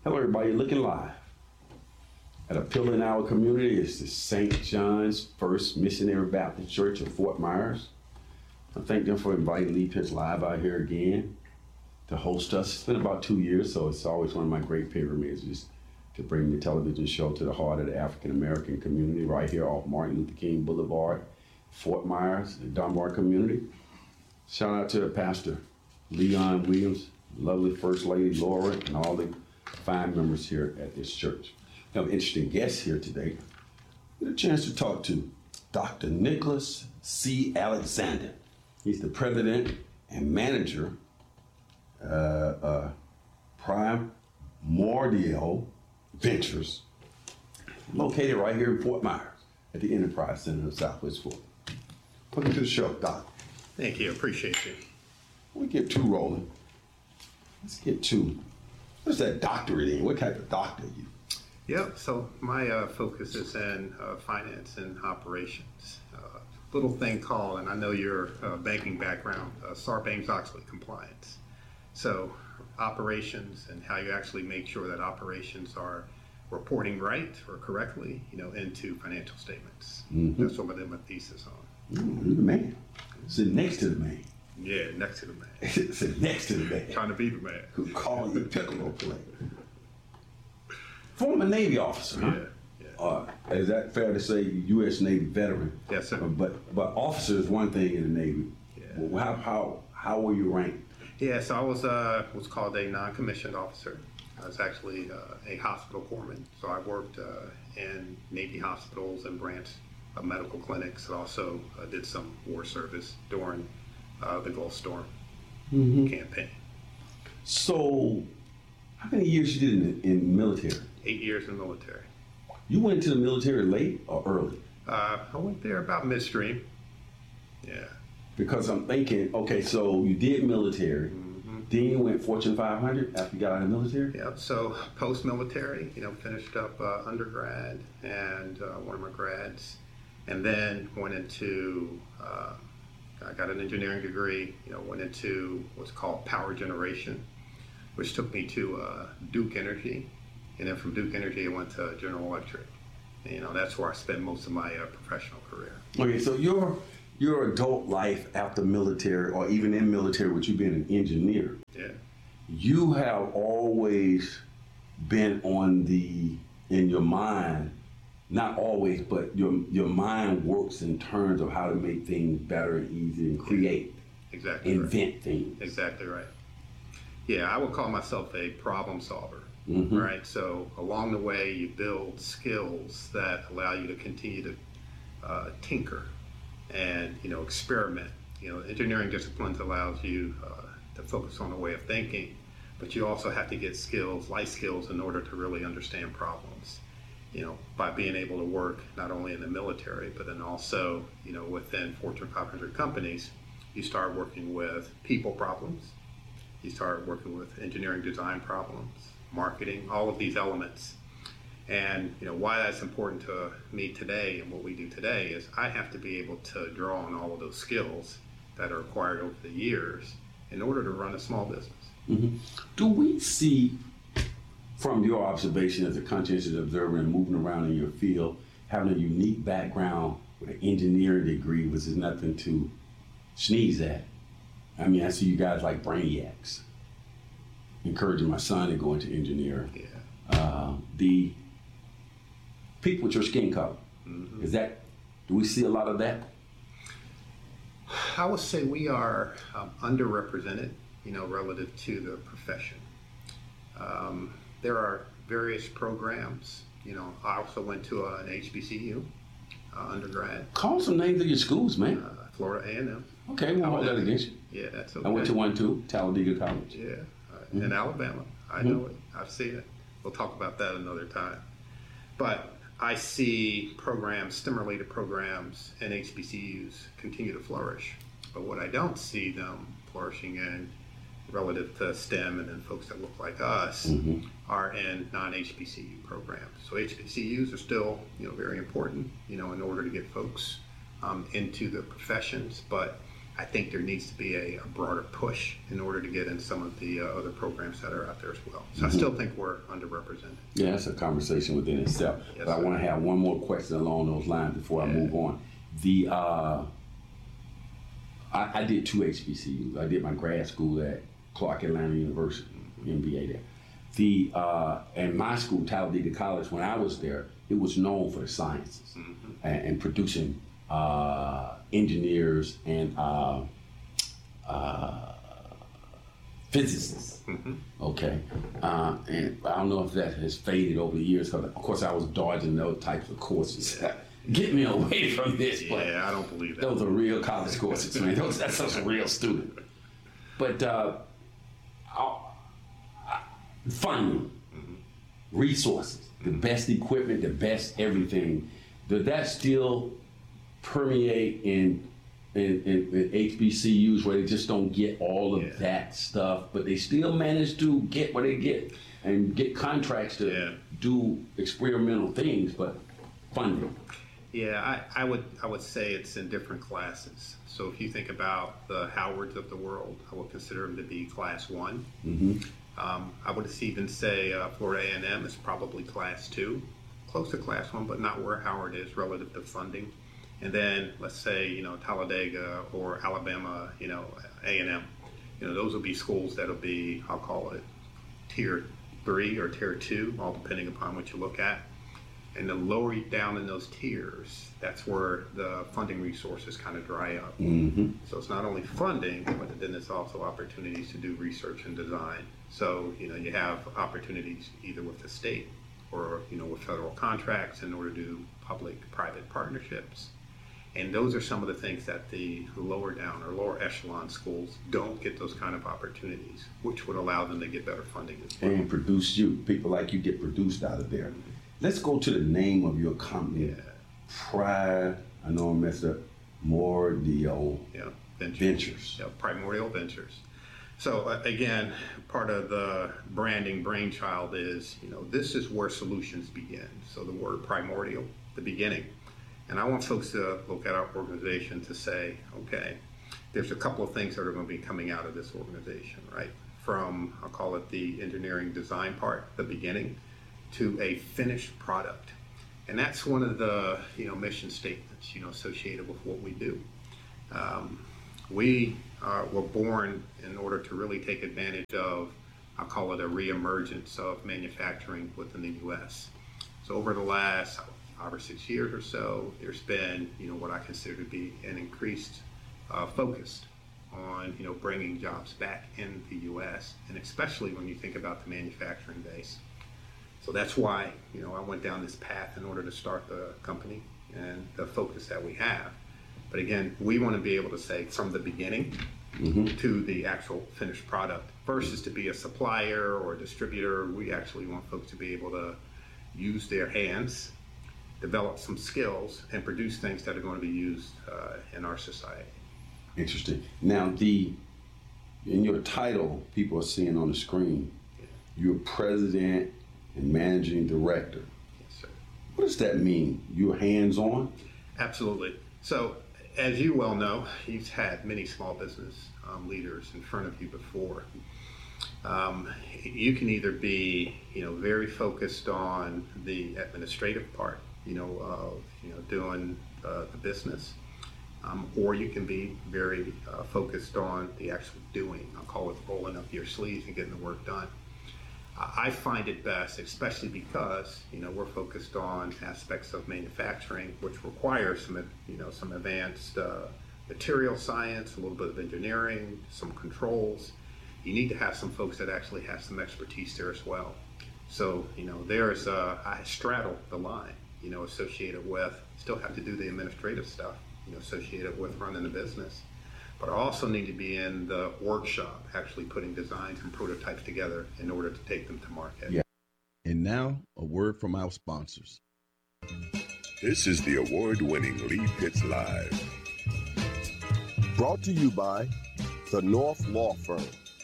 Hello, everybody. Looking live at a pillar in our community. It's the St. John's First Missionary Baptist Church of Fort Myers. I thank them for inviting Lee Pitts Live out here again to host us. It's been about 2 years, so it's always one of my great pilgrimages to bring the television show to the heart of the African American community right here off Martin Luther King Boulevard, Fort Myers, the Dunbar community. Shout out to Pastor Leon Williams, lovely First Lady Laura, and all the fine members here at this church. We have an interesting guest here today. We had a chance to talk to Dr. Nicholas C. Alexander. He's the president and manager Primordial Ventures, located right here in Fort Myers at the Enterprise Center of Southwest Florida. Welcome to the show, Doc. Thank you. Appreciate you. We get two rolling. Let's get two. What's that doctorate in? What type of doctor are you? Yep. So my focus is in finance and operations. Little thing called, and I know your banking background, Sarbanes-Oxley compliance. So operations and how you actually make sure that operations are reporting right or correctly, into financial statements. Mm-hmm. That's what I did my thesis on. You're the man. Sit next to the man. Yeah, next to the man. Sit next to the man. Trying to be the man. Who call you piccolo player. Former Navy officer, huh? Yeah. Is that fair to say, U.S. Navy veteran? Yes, sir. But officer is one thing in the Navy. Yeah. Well, how were you ranked? Yeah, so I was what's called a non-commissioned officer. I was actually a hospital corpsman. So I worked in Navy hospitals and branch medical clinics. I also did some war service during the Gulf Storm campaign. So, how many years you did in the military? 8 years in the military. You went into the military late or early? I went there about midstream. Yeah. Because I'm thinking, okay, so you did military, then you went Fortune 500 after you got out of the military? Yeah, so post-military, finished up undergrad and one of my grads, and then went into, I got an engineering degree, went into what's called power generation, which took me to Duke Energy, and then from Duke Energy I went to General Electric. And, that's where I spent most of my professional career. Okay, so your adult life after military, or even in military with you being an engineer, you have always been in your mind, not always, but your mind works in terms of how to make things better and easier and create, invent things. Exactly right. Yeah, I would call myself a problem solver, right? So along the way, you build skills that allow you to continue to tinker and experiment. Engineering disciplines allows you to focus on a way of thinking, but you also have to get skills, life skills, in order to really understand problems. By being able to work not only in the military, but then also within Fortune 500 companies, you start working with people problems. You start working with engineering design problems, marketing, all of these elements. And why that's important to me today and what we do today is I have to be able to draw on all of those skills that are acquired over the years in order to run a small business. Do we see, from your observation as a conscientious observer and moving around in your field, having a unique background with an engineering degree, which is nothing to sneeze at? I mean, I see you guys like brainiacs, encouraging my son to go into engineering. Yeah. The people with your skin color, do we see a lot of that? I would say we are underrepresented, relative to the profession. There are various programs. I also went to an HBCU undergrad. Call some names of your schools, man. Florida A&M. Okay, we'll hold that against you. Yeah, that's okay. I went to one too, Talladega College. Yeah, in Alabama. I know it. I've seen it. We'll talk about that another time. But I see programs, STEM-related programs, and HBCUs continue to flourish. But what I don't see them flourishing in, relative to STEM and then folks that look like us, are in non-HBCU programs. So HBCUs are still, very important, in order to get folks into the professions. But I think there needs to be a broader push in order to get in some of the other programs that are out there as well. So I still think we're underrepresented. Yeah, that's a conversation within itself. Yes, but I sir. want to have one more question along those lines before I move on. I did 2 HBCUs. I did my grad school at Clark Atlanta University, MBA there. And my school, Talladega College, when I was there, it was known for the sciences and producing engineers and physicists. Okay, and I don't know if that has faded over the years, because of course I was dodging those types of courses. Get me away from this. But Yeah, I don't believe that. those are real college courses, man. That's just a real student. But funding, resources, the best equipment, the best everything, does that still permeate in HBCUs where they just don't get all of that stuff, but they still manage to get what they get and get contracts to do experimental things, but funding? Yeah, I would say it's in different classes. So if you think about the Howards of the world, I would consider them to be class 1. I would even say Florida A&M is probably class 2, close to class 1, but not where Howard is relative to funding. And then let's say, Talladega or Alabama, A&M, those will be schools that'll be, I'll call it tier 3 or tier 2, all depending upon what you look at. And the lower you down in those tiers, that's where the funding resources kind of dry up. So it's not only funding, but then it's also opportunities to do research and design. So, you have opportunities either with the state or, with federal contracts in order to do public-private partnerships. And those are some of the things that the lower down or lower echelon schools don't get those kind of opportunities, which would allow them to get better funding as well. And produce people like you get produced out of there. Let's go to the name of your company. Pride, I know I messed up, Primordial Ventures. Yeah, Primordial Ventures. So again, part of the branding brainchild is, this is where solutions begin. So the word primordial, the beginning. And I want folks to look at our organization to say, okay, there's a couple of things that are going to be coming out of this organization, right? From, I'll call it the engineering design part, the beginning, to a finished product. And that's one of the, mission statements, associated with what we do. We were born in order to really take advantage of, I'll call it a reemergence of manufacturing within the U.S. So over the last 5 or 6 years or so, there's been, what I consider to be an increased focus on, bringing jobs back in the U.S., and especially when you think about the manufacturing base. So that's why, I went down this path in order to start the company and the focus that we have. But again, we want to be able to say from the beginning to the actual finished product versus to be a supplier or a distributor. We actually want folks to be able to use their hands, develop some skills, and produce things that are going to be used in our society. Interesting. Now, in your title, people are seeing on the screen, you're president and managing director. Yes, sir. What does that mean? You're hands-on? Absolutely. So, as you well know, you've had many small business leaders in front of you before. You can either be, very focused on the administrative part, of, doing the business, or you can be very focused on the actual doing. I'll call it rolling up your sleeves and getting the work done. I find it best, especially because, we're focused on aspects of manufacturing, which requires some advanced material science, a little bit of engineering, some controls. You need to have some folks that actually have some expertise there as well. So, I straddle the line, associated with, still have to do the administrative stuff, associated with running the business. But I also need to be in the workshop, actually putting designs and prototypes together in order to take them to market. Yeah. And now, a word from our sponsors. This is the award-winning Lee Pitts Live. Brought to you by the North Law Firm,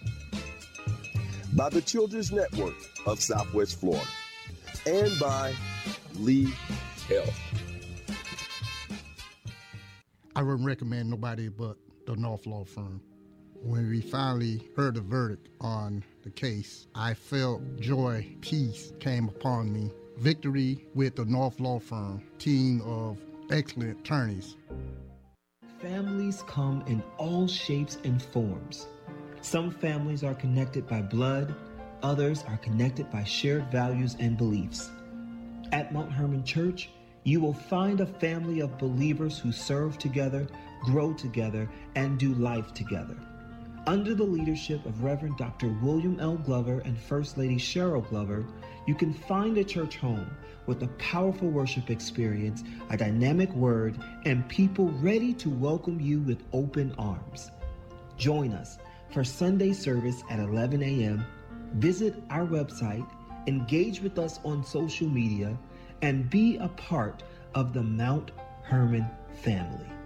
by the Children's Network of Southwest Florida, and by Lee Health. I wouldn't recommend nobody but the North Law Firm. When we finally heard the verdict on the case, I felt joy, peace came upon me. Victory with the North Law Firm, team of excellent attorneys. Families come in all shapes and forms. Some families are connected by blood, others are connected by shared values and beliefs. At Mount Hermon Church, you will find a family of believers who serve together, grow together, and do life together. Under the leadership of Reverend Dr. William L. Glover and First Lady Cheryl Glover, you can find a church home with a powerful worship experience, a dynamic word, and people ready to welcome you with open arms. Join us for Sunday service at 11 a.m. Visit our website, engage with us on social media, and be a part of the Mount Hermon family.